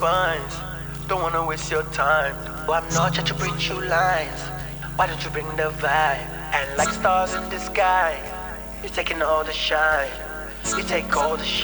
funds. Don't wanna waste your time. Well, I'm not trying to preach you lines. Why don't you bring the vibe? And like stars in the sky, you're taking all the shine. You take all the shine.